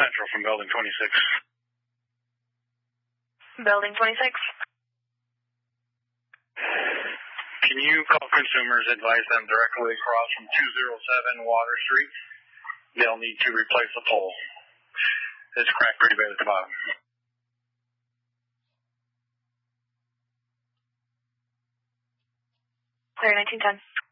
Central from Building 26. Building 26. Can you call consumers, advise them directly across from 207 Water Street? They'll need to replace the pole. It's cracked pretty bad at the bottom. Clear 1910.